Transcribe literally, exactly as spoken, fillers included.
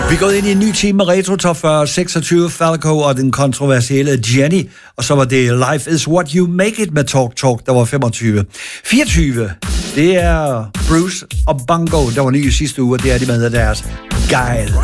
Vi er gået ind i en ny time med Retro Top fyrre, seksogtyve Falco og den kontroversielle Jenny. Og så var det Life is What You Make It med Talk Talk, der var femogtyve. fireogtyve, det er Bruce og Bongo, der var ny i sidste uge, og det er de med deres Geil.